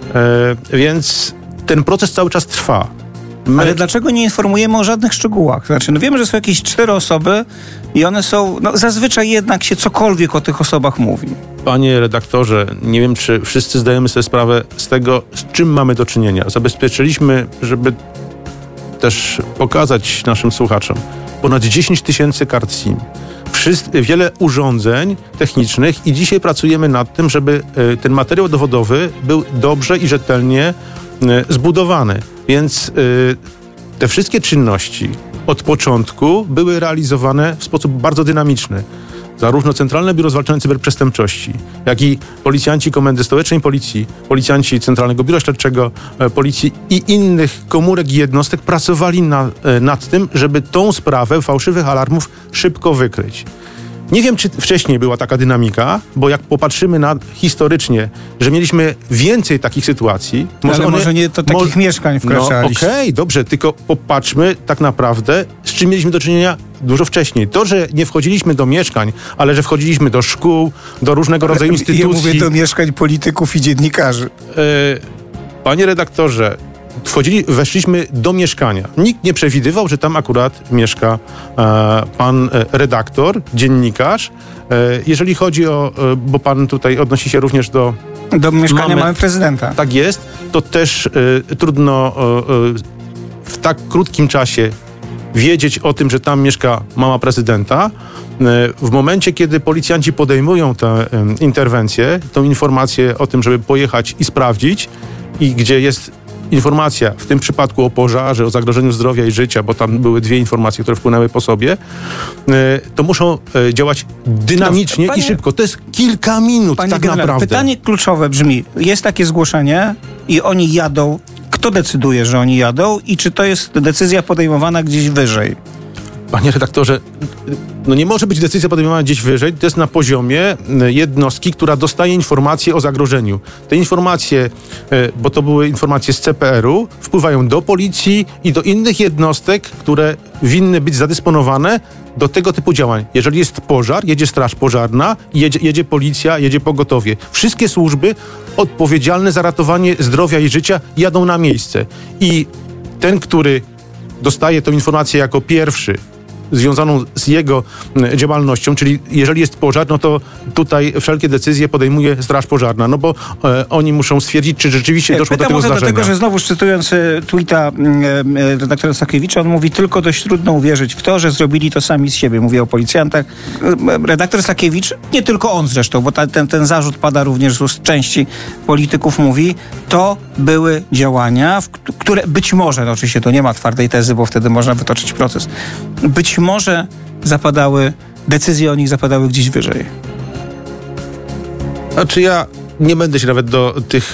Więc ten proces cały czas trwa. Ale dlaczego nie informujemy o żadnych szczegółach? Znaczy, wiemy, że są jakieś 4 osoby i one są, zazwyczaj jednak się cokolwiek o tych osobach mówi. Panie redaktorze, nie wiem, czy wszyscy zdajemy sobie sprawę z tego, z czym mamy do czynienia. Zabezpieczyliśmy, żeby też pokazać naszym słuchaczom, ponad 10 000 kart SIM. Wiele urządzeń technicznych i dzisiaj pracujemy nad tym, żeby ten materiał dowodowy był dobrze i rzetelnie zbudowany. Więc te wszystkie czynności od początku były realizowane w sposób bardzo dynamiczny. Zarówno Centralne Biuro Zwalczania Cyberprzestępczości, jak i policjanci Komendy Stołecznej Policji, policjanci Centralnego Biura Śledczego Policji i innych komórek i jednostek pracowali nad tym, żeby tą sprawę fałszywych alarmów szybko wykryć. Nie wiem, czy wcześniej była taka dynamika, bo jak popatrzymy historycznie, że mieliśmy więcej takich sytuacji... Może nie do takich mieszkań wkraczaliście. Okej, dobrze, tylko popatrzmy tak naprawdę, z czym mieliśmy do czynienia dużo wcześniej. To, że nie wchodziliśmy do mieszkań, ale że wchodziliśmy do szkół, do różnego rodzaju instytucji... Ja mówię do mieszkań polityków i dziennikarzy. Panie redaktorze, weszliśmy do mieszkania. Nikt nie przewidywał, że tam akurat mieszka pan redaktor, dziennikarz. Jeżeli chodzi o... bo pan tutaj odnosi się również do mieszkania mamy prezydenta. Tak jest. To też trudno w tak krótkim czasie wiedzieć o tym, że tam mieszka mama prezydenta. W momencie, kiedy policjanci podejmują tę interwencję, tą informację o tym, żeby pojechać i sprawdzić, i gdzie jest informacja, w tym przypadku o pożarze, o zagrożeniu zdrowia i życia, bo tam były 2 informacje, które wpłynęły po sobie, to muszą działać dynamicznie i szybko. To jest kilka minut tak naprawdę. Pytanie kluczowe brzmi, jest takie zgłoszenie i oni jadą. Kto decyduje, że oni jadą i czy to jest decyzja podejmowana gdzieś wyżej? Panie redaktorze, nie może być decyzja podejmowana gdzieś wyżej. To jest na poziomie jednostki, która dostaje informacje o zagrożeniu. Te informacje, bo to były informacje z CPR-u, wpływają do policji i do innych jednostek, które winny być zadysponowane do tego typu działań. Jeżeli jest pożar, jedzie straż pożarna, jedzie policja, jedzie pogotowie. Wszystkie służby odpowiedzialne za ratowanie zdrowia i życia jadą na miejsce. I ten, który dostaje tę informację jako pierwszy, związaną z jego działalnością, czyli jeżeli jest pożar, no to tutaj wszelkie decyzje podejmuje straż pożarna, no bo oni muszą stwierdzić, czy rzeczywiście doszło do tego zdarzenia. Dlatego, że znowu cytując tweeta redaktora Sakiewicza, on mówi, tylko dość trudno uwierzyć w to, że zrobili to sami z siebie. Mówi o policjantach. Redaktor Sakiewicz, nie tylko on zresztą, bo ten zarzut pada również z ust części polityków, mówi, to były działania, które być może, no oczywiście to nie ma twardej tezy, bo wtedy można wytoczyć proces, być może decyzje o nich zapadały gdzieś wyżej. Znaczy ja nie będę się nawet do tych,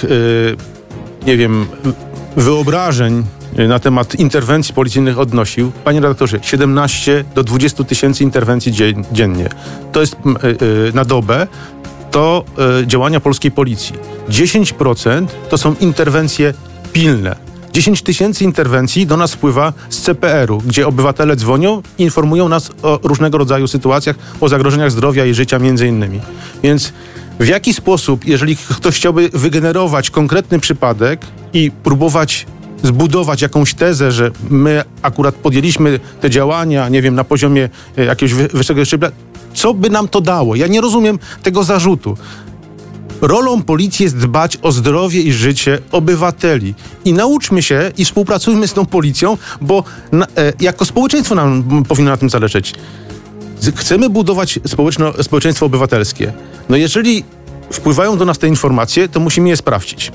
wyobrażeń na temat interwencji policyjnych odnosił. Panie redaktorze, 17 do 20 tysięcy interwencji dziennie. To jest na dobę. To działania polskiej policji. 10% to są interwencje pilne. 10 tysięcy interwencji do nas wpływa z CPR-u, gdzie obywatele dzwonią i informują nas o różnego rodzaju sytuacjach, o zagrożeniach zdrowia i życia między innymi. Więc w jaki sposób, jeżeli ktoś chciałby wygenerować konkretny przypadek i próbować zbudować jakąś tezę, że my akurat podjęliśmy te działania, na poziomie jakiegoś wyższego szczebla, co by nam to dało? Ja nie rozumiem tego zarzutu. Rolą policji jest dbać o zdrowie i życie obywateli. I nauczmy się i współpracujmy z tą policją, bo jako społeczeństwo nam powinno na tym zależeć. Chcemy budować społeczeństwo obywatelskie. No jeżeli wpływają do nas te informacje, to musimy je sprawdzić.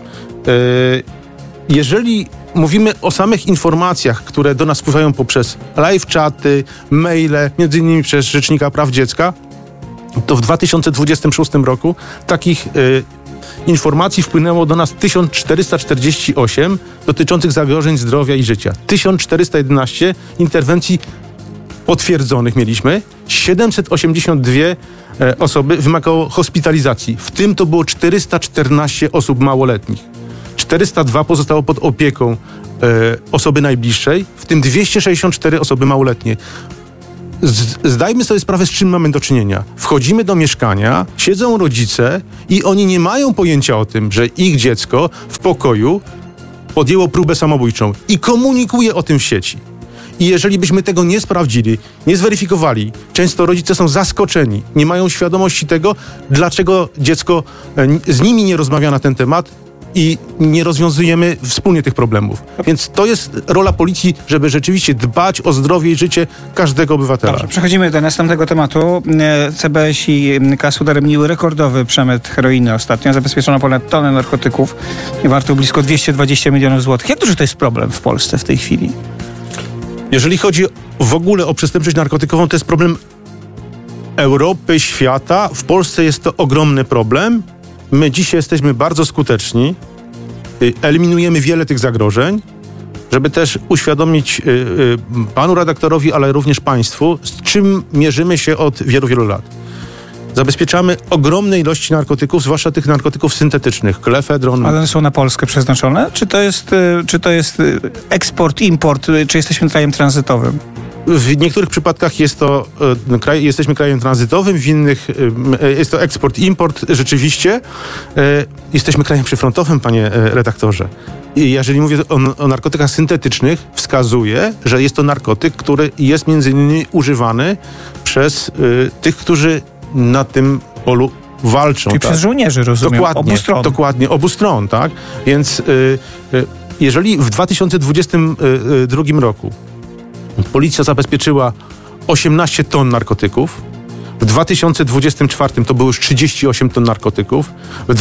Jeżeli mówimy o samych informacjach, które do nas wpływają poprzez live czaty, maile, między innymi przez Rzecznika Praw Dziecka, to w 2026 roku takich informacji wpłynęło do nas 1448 dotyczących zagrożeń zdrowia i życia. 1411 interwencji potwierdzonych mieliśmy. 782 osoby wymagało hospitalizacji. W tym to było 414 osób małoletnich. 402 pozostało pod opieką osoby najbliższej, w tym 264 osoby małoletnie. Zdajmy sobie sprawę, z czym mamy do czynienia. Wchodzimy do mieszkania, siedzą rodzice i oni nie mają pojęcia o tym, że ich dziecko w pokoju podjęło próbę samobójczą i komunikuje o tym w sieci. I jeżeli byśmy tego nie sprawdzili, nie zweryfikowali, często rodzice są zaskoczeni, nie mają świadomości tego, dlaczego dziecko z nimi nie rozmawia na ten temat i nie rozwiązujemy wspólnie tych problemów. Więc to jest rola policji, żeby rzeczywiście dbać o zdrowie i życie każdego obywatela. Dobrze, przechodzimy do następnego tematu. CBS i KAS udaremniły rekordowy przemyt heroiny ostatnio. Zabezpieczono ponad tonę narkotyków wartą blisko 220 milionów złotych. Jak duży to jest problem w Polsce w tej chwili? Jeżeli chodzi w ogóle o przestępczość narkotykową, to jest problem Europy, świata. W Polsce jest to ogromny problem. My dzisiaj jesteśmy bardzo skuteczni. Eliminujemy wiele tych zagrożeń, żeby też uświadomić panu redaktorowi, ale również państwu, z czym mierzymy się od wielu, wielu lat. Zabezpieczamy ogromne ilości narkotyków, zwłaszcza tych narkotyków syntetycznych, klefedron. Ale one są na Polskę przeznaczone? Czy to jest eksport, import, czy jesteśmy krajem tranzytowym? W niektórych przypadkach jesteśmy krajem tranzytowym, w innych jest to eksport, import. Rzeczywiście jesteśmy krajem przyfrontowym, panie redaktorze. I jeżeli mówię o narkotykach syntetycznych, wskazuję, że jest to narkotyk, który jest między innymi używany przez tych, którzy na tym polu walczą. Czyli przez żołnierzy, rozumiem, obu stron. Dokładnie, obu stron, tak? Więc jeżeli w 2022 roku policja zabezpieczyła 18 ton narkotyków, w 2024 to było już 38 ton narkotyków, w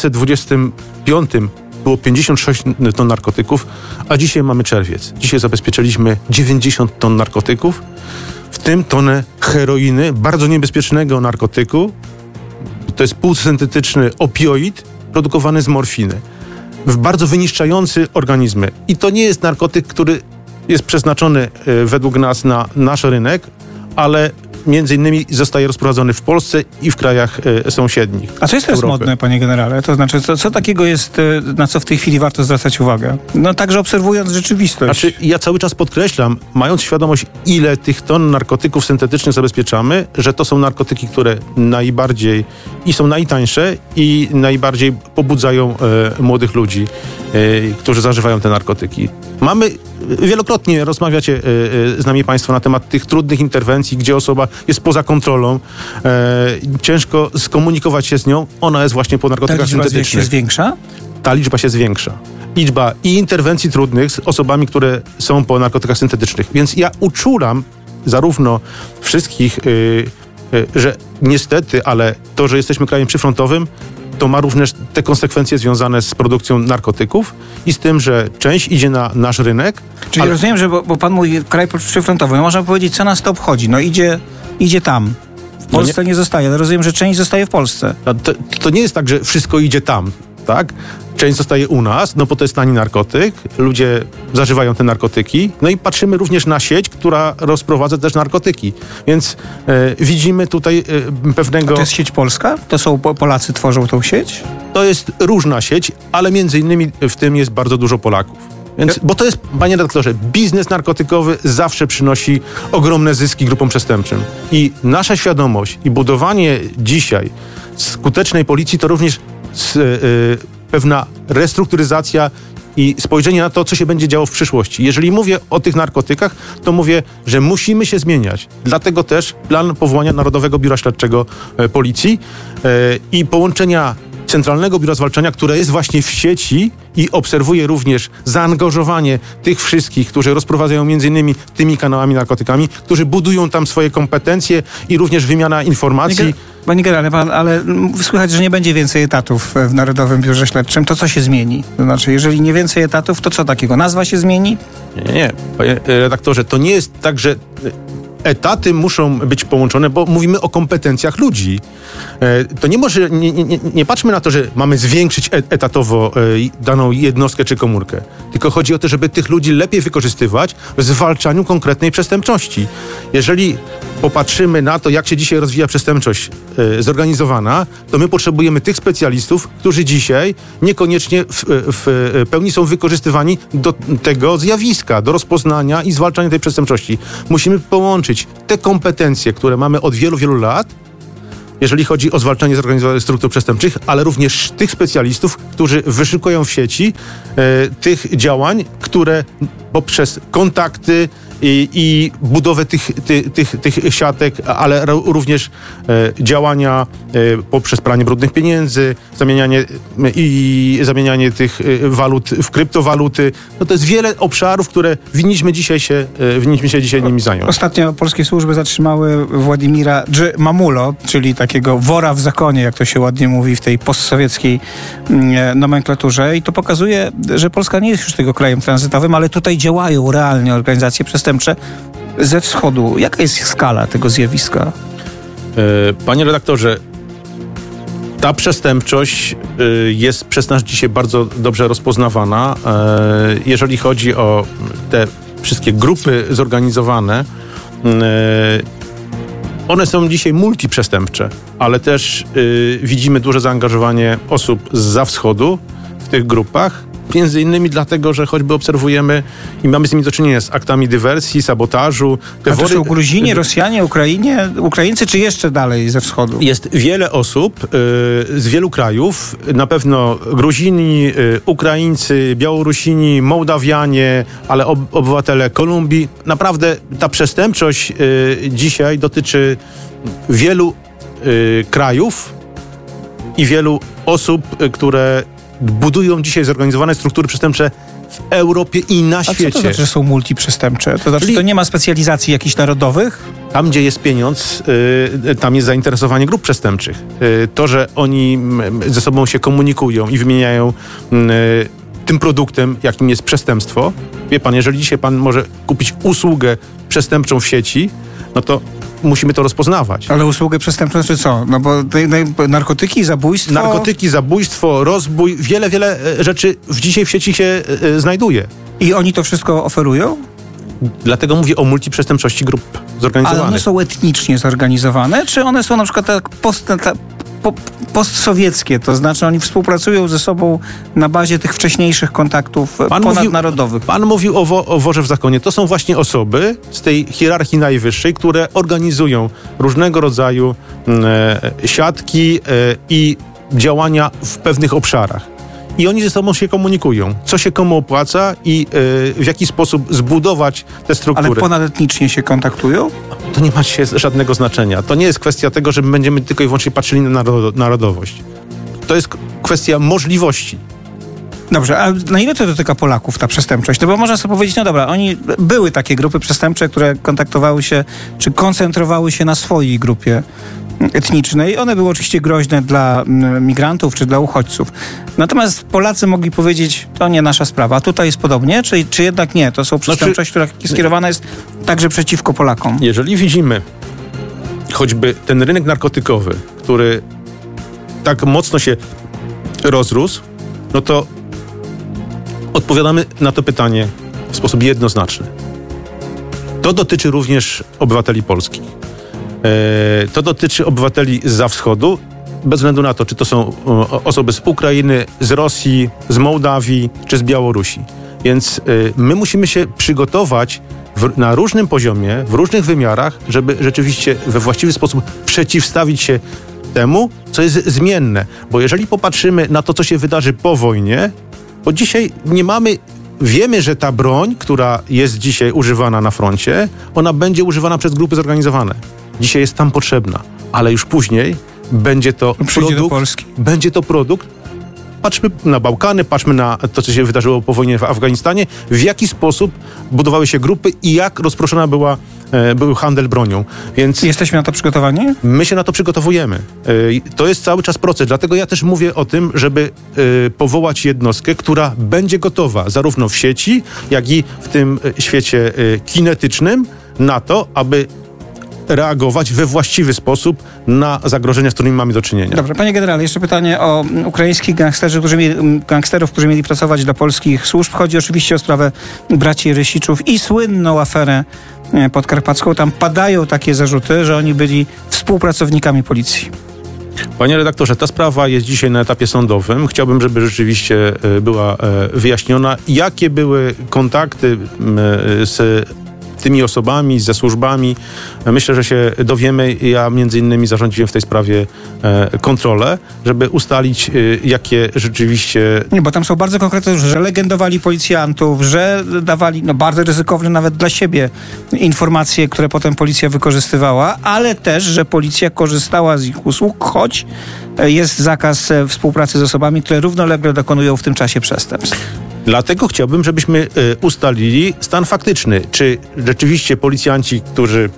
2025 było 56 ton narkotyków, a dzisiaj mamy czerwiec. Dzisiaj zabezpieczyliśmy 90 ton narkotyków, w tym tonę heroiny, bardzo niebezpiecznego narkotyku. To jest półsyntetyczny opioid produkowany z morfiny. Bardzo wyniszczający organizmy. I to nie jest narkotyk, który jest przeznaczony według nas na nasz rynek, ale między innymi zostaje rozprowadzony w Polsce i w krajach sąsiednich. A co jest teraz modne, panie generale? To znaczy, co takiego jest, na co w tej chwili warto zwracać uwagę? No także obserwując rzeczywistość. Znaczy, ja cały czas podkreślam, mając świadomość, ile tych ton narkotyków syntetycznych zabezpieczamy, że to są narkotyki, które najbardziej i są najtańsze i najbardziej pobudzają młodych ludzi, którzy zażywają te narkotyki. Wielokrotnie rozmawiacie z nami państwo na temat tych trudnych interwencji, gdzie osoba jest poza kontrolą. Ciężko skomunikować się z nią. Ona jest właśnie po narkotykach syntetycznych. Ta liczba się zwiększa? Ta liczba się zwiększa. Liczba i interwencji trudnych z osobami, które są po narkotykach syntetycznych. Więc ja uczulam zarówno wszystkich, że niestety, ale to, że jesteśmy krajem przyfrontowym, to ma również te konsekwencje związane z produkcją narkotyków i z tym, że część idzie na nasz rynek. Czyli rozumiem, że bo pan mówi kraj przyfrontowy, no można powiedzieć, co nas to obchodzi. No idzie tam. W Polsce nie zostaje, ale rozumiem, że część zostaje w Polsce. To nie jest tak, że wszystko idzie tam, tak? Część zostaje u nas, no bo to jest tani narkotyk, ludzie zażywają te narkotyki, no i patrzymy również na sieć, która rozprowadza też narkotyki. Więc widzimy tutaj pewnego... A to jest sieć polska? To są Polacy tworzą tą sieć? To jest różna sieć, ale między innymi w tym jest bardzo dużo Polaków. Więc, bo to jest, panie redaktorze, biznes narkotykowy zawsze przynosi ogromne zyski grupom przestępczym. I nasza świadomość i budowanie dzisiaj skutecznej policji to również pewna restrukturyzacja i spojrzenie na to, co się będzie działo w przyszłości. Jeżeli mówię o tych narkotykach, to mówię, że musimy się zmieniać. Dlatego też plan powołania Narodowego Biura Śledczego Policji i połączenia Centralnego Biura Zwalczania, które jest właśnie w sieci i obserwuje również zaangażowanie tych wszystkich, którzy rozprowadzają między innymi tymi kanałami narkotykami, którzy budują tam swoje kompetencje i również wymiana informacji. Panie generale, ale słychać, że nie będzie więcej etatów w Narodowym Biurze Śledczym. To co się zmieni? To znaczy, jeżeli nie więcej etatów, to co takiego? Nazwa się zmieni? Nie. Panie redaktorze, to nie jest tak, że etaty muszą być połączone, bo mówimy o kompetencjach ludzi. to nie patrzmy na to, że mamy zwiększyć etatowo daną jednostkę czy komórkę. Tylko chodzi o to, żeby tych ludzi lepiej wykorzystywać w zwalczaniu konkretnej przestępczości. Jeżeli popatrzymy na to, jak się dzisiaj rozwija przestępczość zorganizowana, to my potrzebujemy tych specjalistów, którzy dzisiaj niekoniecznie w pełni są wykorzystywani do tego zjawiska, do rozpoznania i zwalczania tej przestępczości. Musimy połączyć te kompetencje, które mamy od wielu, wielu lat, jeżeli chodzi o zwalczanie zorganizowanych struktur przestępczych, ale również tych specjalistów, którzy wyszukują w sieci tych działań, które poprzez kontakty i budowę tych siatek, ale również działania poprzez pranie brudnych pieniędzy, zamienianie tych walut w kryptowaluty. No to jest wiele obszarów, które winniśmy się dzisiaj nimi zająć. Ostatnio polskie służby zatrzymały Władimira Mamulo, czyli takiego wora w zakonie, jak to się ładnie mówi w tej postsowieckiej nomenklaturze. I to pokazuje, że Polska nie jest już tego krajem tranzytowym, ale tutaj działają realnie organizacje przestępcze ze wschodu. Jaka jest skala tego zjawiska? Panie redaktorze, ta przestępczość jest przez nas dzisiaj bardzo dobrze rozpoznawana. Jeżeli chodzi o te wszystkie grupy zorganizowane, one są dzisiaj multiprzestępcze, ale też widzimy duże zaangażowanie osób zza wschodu w tych grupach. Między innymi dlatego, że choćby obserwujemy i mamy z nimi do czynienia z aktami dywersji, sabotażu. To są Gruzini, Rosjanie, Ukraińcy, czy jeszcze dalej ze wschodu? Jest wiele osób z wielu krajów, na pewno Gruzini, Ukraińcy, Białorusini, Mołdawianie, ale obywatele Kolumbii. Naprawdę ta przestępczość dzisiaj dotyczy wielu krajów i wielu osób, które budują dzisiaj zorganizowane struktury przestępcze w Europie i na świecie. A co to znaczy, że są multiprzestępcze? To znaczy, że to nie ma specjalizacji jakichś narodowych? Tam, gdzie jest pieniądz, tam jest zainteresowanie grup przestępczych. To, że oni ze sobą się komunikują i wymieniają tym produktem, jakim jest przestępstwo. Wie pan, jeżeli dzisiaj pan może kupić usługę przestępczą w sieci, no to musimy to rozpoznawać. Ale usługę przestępczą czy co? No bo narkotyki, zabójstwo... Narkotyki, zabójstwo, rozbój, wiele rzeczy dzisiaj w sieci się znajduje. I oni to wszystko oferują? Dlatego mówię o multiprzestępczości grup zorganizowanych. Ale one są etnicznie zorganizowane? Czy one są na przykład postsowieckie? To znaczy oni współpracują ze sobą na bazie tych wcześniejszych kontaktów ponadnarodowych? Pan mówił o worze w zakonie. To są właśnie osoby z tej hierarchii najwyższej, które organizują różnego rodzaju siatki i działania w pewnych obszarach. I oni ze sobą się komunikują. Co się komu opłaca i w jaki sposób zbudować te struktury. Ale ponadetnicznie się kontaktują? To nie ma żadnego znaczenia. To nie jest kwestia tego, że my będziemy tylko i wyłącznie patrzyli na narodowość. To jest kwestia możliwości. Dobrze, a na ile to dotyka Polaków, ta przestępczość? No bo można sobie powiedzieć, no dobra, były takie grupy przestępcze, które kontaktowały się, czy koncentrowały się na swojej grupie etnicznej. One były oczywiście groźne dla migrantów czy dla uchodźców. Natomiast Polacy mogli powiedzieć, to nie nasza sprawa. A tutaj jest podobnie? Czy jednak nie? To są przestępczość, która skierowana jest także przeciwko Polakom. Jeżeli widzimy choćby ten rynek narkotykowy, który tak mocno się rozrósł, no to odpowiadamy na to pytanie w sposób jednoznaczny. To dotyczy również obywateli polskich. To dotyczy obywateli zza wschodu, bez względu na to, czy to są osoby z Ukrainy, z Rosji, z Mołdawii, czy z Białorusi. Więc my musimy się przygotować na różnym poziomie, w różnych wymiarach, żeby rzeczywiście we właściwy sposób przeciwstawić się temu, co jest zmienne. Bo jeżeli popatrzymy na to, co się wydarzy po wojnie, bo dzisiaj wiemy, że ta broń, która jest dzisiaj używana na froncie, ona będzie używana przez grupy zorganizowane. Dzisiaj jest tam potrzebna, ale już później będzie to produkt. Patrzmy na Bałkany, patrzmy na to, co się wydarzyło po wojnie w Afganistanie, w jaki sposób budowały się grupy i jak rozproszona był handel bronią. Więc jesteśmy na to przygotowani? My się na to przygotowujemy. To jest cały czas proces, dlatego ja też mówię o tym, żeby powołać jednostkę, która będzie gotowa zarówno w sieci, jak i w tym świecie kinetycznym na to, aby reagować we właściwy sposób na zagrożenia, z którymi mamy do czynienia. Dobrze, panie generale, jeszcze pytanie o ukraińskich gangsterów, którzy mieli pracować dla polskich służb. Chodzi oczywiście o sprawę braci Rysiczów i słynną aferę podkarpacką. Tam padają takie zarzuty, że oni byli współpracownikami policji. Panie redaktorze, ta sprawa jest dzisiaj na etapie sądowym. Chciałbym, żeby rzeczywiście była wyjaśniona, jakie były kontakty z tymi osobami, ze służbami. Myślę, że się dowiemy. Ja między innymi zarządziłem w tej sprawie kontrolę, żeby ustalić, jakie rzeczywiście... Nie, bo tam są bardzo konkretne, że legendowali policjantów, że dawali bardzo ryzykowne nawet dla siebie informacje, które potem policja wykorzystywała, ale też, że policja korzystała z ich usług, choć jest zakaz współpracy z osobami, które równolegle dokonują w tym czasie przestępstw. Dlatego chciałbym, żebyśmy ustalili stan faktyczny. Czy rzeczywiście policjanci, którzy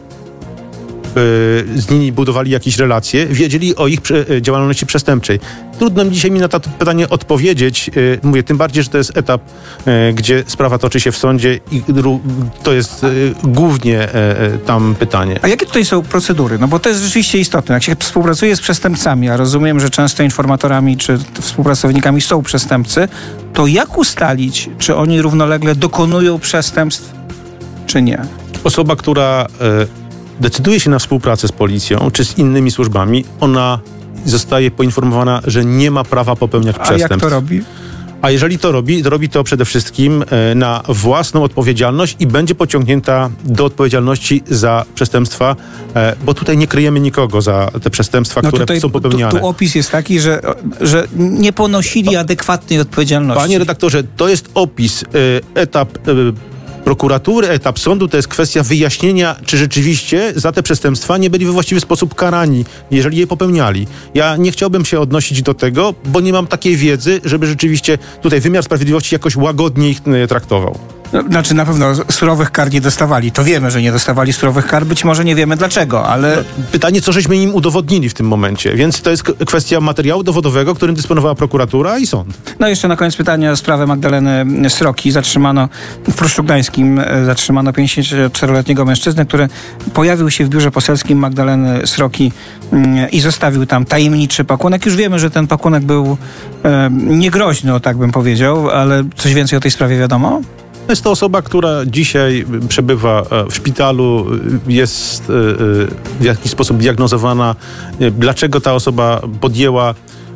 z nimi budowali jakieś relacje, wiedzieli o ich działalności przestępczej. Trudno dzisiaj mi na to pytanie odpowiedzieć. Mówię, tym bardziej, że to jest etap, gdzie sprawa toczy się w sądzie i to jest głównie tam pytanie. A jakie tutaj są procedury? No bo to jest rzeczywiście istotne. Jak się współpracuje z przestępcami, a rozumiem, że często informatorami czy współpracownikami są przestępcy, to jak ustalić, czy oni równolegle dokonują przestępstw, czy nie? Osoba, która decyduje się na współpracę z policją czy z innymi służbami, ona zostaje poinformowana, że nie ma prawa popełniać przestępstw. A jak to robi? A jeżeli to robi to przede wszystkim na własną odpowiedzialność i będzie pociągnięta do odpowiedzialności za przestępstwa, bo tutaj nie kryjemy nikogo za te przestępstwa, które są popełniane. Tu opis jest taki, że nie ponosili adekwatnej odpowiedzialności. Panie redaktorze, to jest opis, etap prokuratury, etap sądu, to jest kwestia wyjaśnienia, czy rzeczywiście za te przestępstwa nie byli we właściwy sposób karani, jeżeli je popełniali. Ja nie chciałbym się odnosić do tego, bo nie mam takiej wiedzy, żeby rzeczywiście tutaj wymiar sprawiedliwości jakoś łagodnie ich traktował. Znaczy na pewno surowych kar nie dostawali. To wiemy, że nie dostawali surowych kar. Być może nie wiemy dlaczego, ale... Pytanie, co żeśmy im udowodnili w tym momencie. Więc to jest kwestia materiału dowodowego, którym dysponowała prokuratura i sąd. No jeszcze na koniec pytanie o sprawę Magdaleny Sroki. W Pruszczu Gdańskim zatrzymano 54-letniego mężczyznę, który pojawił się w biurze poselskim Magdaleny Sroki i zostawił tam tajemniczy pakunek. Już wiemy, że ten pakunek był niegroźny, tak bym powiedział, ale coś więcej o tej sprawie wiadomo? Jest to osoba, która dzisiaj przebywa w szpitalu, jest w jakiś sposób diagnozowana. Dlaczego ta osoba podjęła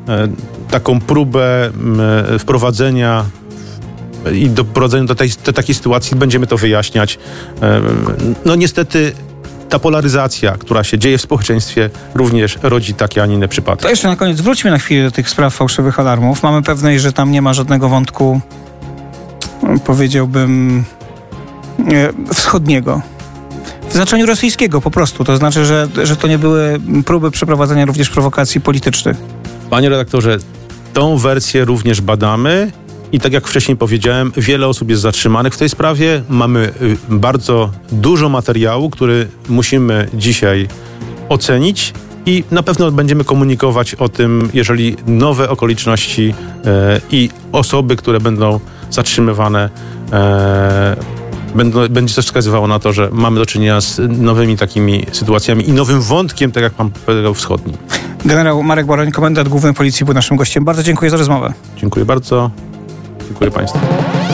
taką próbę wprowadzenia i doprowadzenia do takiej sytuacji, będziemy to wyjaśniać. No niestety ta polaryzacja, która się dzieje w społeczeństwie, również rodzi takie, a nie inne przypadki. To jeszcze na koniec wróćmy na chwilę do tych spraw fałszywych alarmów. Mamy pewność, że tam nie ma żadnego wątku, powiedziałbym, wschodniego. W znaczeniu rosyjskiego po prostu. To znaczy, że to nie były próby przeprowadzenia również prowokacji politycznych. Panie redaktorze, tą wersję również badamy i tak jak wcześniej powiedziałem, wiele osób jest zatrzymanych w tej sprawie. Mamy bardzo dużo materiału, który musimy dzisiaj ocenić i na pewno będziemy komunikować o tym, jeżeli nowe okoliczności i osoby, które będą zatrzymywane, będzie też wskazywało na to, że mamy do czynienia z nowymi takimi sytuacjami i nowym wątkiem, tak jak pan powiedział, wschodnim. Generał Marek Boroń, komendant główny Policji, był naszym gościem. Bardzo dziękuję za rozmowę. Dziękuję bardzo. Dziękuję państwu.